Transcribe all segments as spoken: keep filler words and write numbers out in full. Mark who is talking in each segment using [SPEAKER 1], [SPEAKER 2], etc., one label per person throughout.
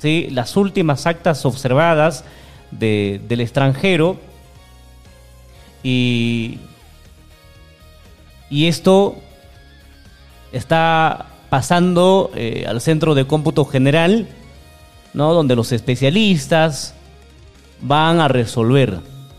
[SPEAKER 1] ¿sí?, las últimas actas observadas de, del extranjero, y, y esto está pasando eh, al Centro de Cómputo General, ¿no?, donde los especialistas van a resolver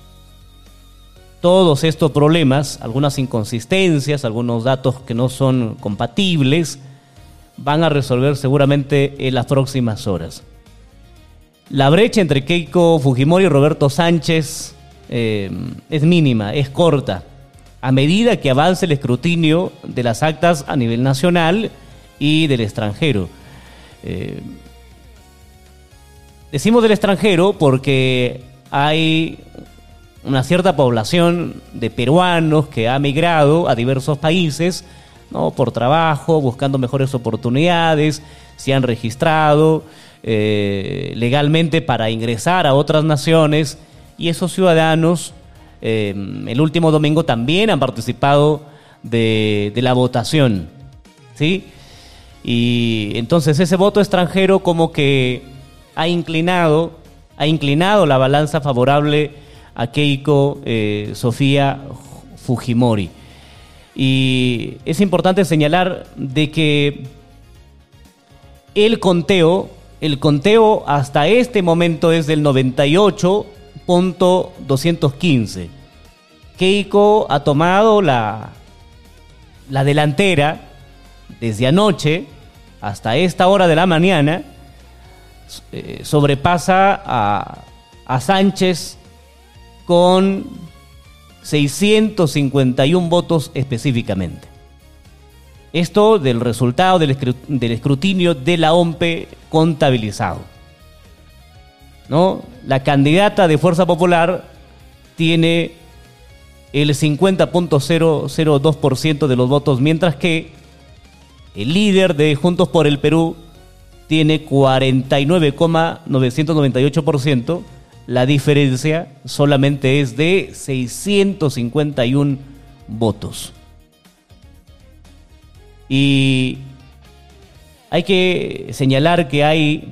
[SPEAKER 1] todos estos problemas, algunas inconsistencias, algunos datos que no son compatibles, van a resolver seguramente en las próximas horas. La brecha entre Keiko Fujimori y Roberto Sánchez eh, es mínima, es corta, a medida que avance el escrutinio de las actas a nivel nacional y del extranjero. Eh, decimos del extranjero porque hay una cierta población de peruanos que ha migrado a diversos países, ¿no?, por trabajo, buscando mejores oportunidades, se han registrado eh, legalmente para ingresar a otras naciones, y esos ciudadanos eh, el último domingo también han participado de, de la votación, ¿sí? Y entonces ese voto extranjero como que ha inclinado, ha inclinado la balanza favorable a Keiko eh, Sofía Fujimori. Y es importante señalar de que el conteo, el conteo hasta este momento es del noventa y ocho punto doscientos quince. Keiko ha tomado la, la delantera desde anoche hasta esta hora de la mañana, eh, sobrepasa a, a Sánchez con seiscientos cincuenta y uno votos específicamente. Esto del resultado del, escrut- del escrutinio de la O M P E contabilizado, ¿no? La candidata de Fuerza Popular tiene el cincuenta punto cero cero dos por ciento de los votos, mientras que el líder de Juntos por el Perú tiene cuarenta y nueve coma novecientos noventa y ocho por ciento. La diferencia solamente es de seiscientos cincuenta y uno votos. Y hay que señalar que hay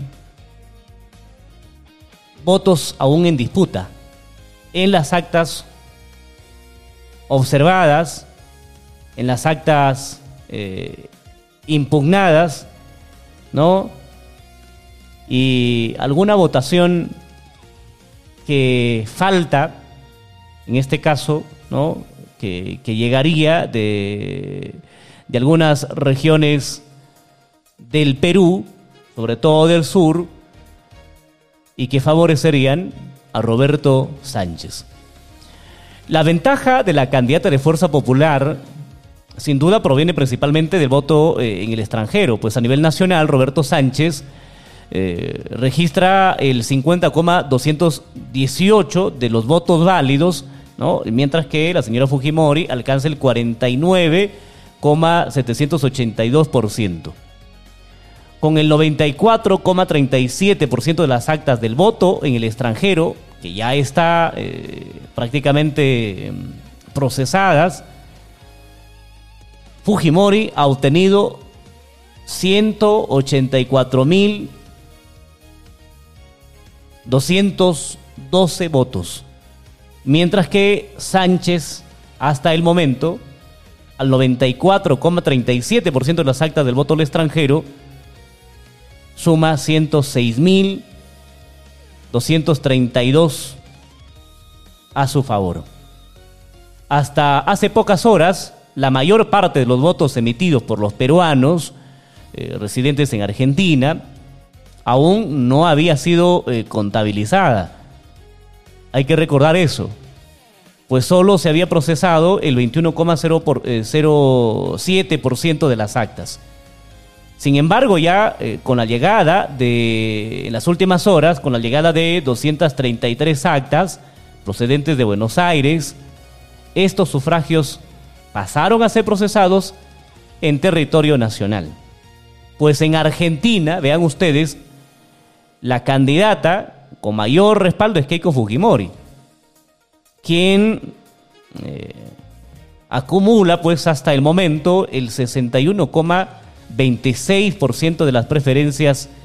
[SPEAKER 1] votos aún en disputa en las actas observadas, en las actas eh, impugnadas, ¿no? Y alguna votación que falta, en este caso, ¿no?, que, que llegaría de, de algunas regiones del Perú, sobre todo del sur, y que favorecerían a Roberto Sánchez. La ventaja de la candidata de Fuerza Popular, sin duda, proviene principalmente del voto eh, en el extranjero, pues a nivel nacional Roberto Sánchez Eh, registra el cincuenta coma doscientos dieciocho de los votos válidos, ¿no?, mientras que la señora Fujimori alcanza el cuarenta y nueve coma setecientos ochenta y dos por ciento. Con el noventa y cuatro coma treinta y siete por ciento de las actas del voto en el extranjero, que ya está eh, prácticamente eh, procesadas, Fujimori ha obtenido ciento ochenta y cuatro mil doscientos doce votos, mientras que Sánchez, hasta el momento, al noventa y cuatro coma treinta y siete por ciento de las actas del voto al extranjero, suma ciento seis mil doscientos treinta y dos a su favor. Hasta hace pocas horas, la mayor parte de los votos emitidos por los peruanos eh, residentes en Argentina aún no había sido eh, contabilizada. Hay que recordar eso, pues solo se había procesado el veintiuno coma cero siete por ciento de las actas. Sin embargo, ya eh, con la llegada de, en las últimas horas, con la llegada de doscientas treinta y tres actas procedentes de Buenos Aires, estos sufragios pasaron a ser procesados en territorio nacional. Pues en Argentina, vean ustedes, la candidata con mayor respaldo es Keiko Fujimori, quien eh, acumula pues hasta el momento el sesenta y uno coma veintiséis por ciento de las preferencias